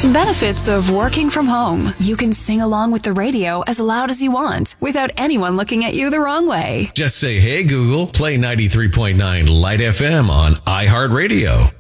Benefits of working from home. You can sing along with the radio as loud as you want without anyone looking at you the wrong way. Just say, hey, Google, play 93.9 Light FM on iHeartRadio.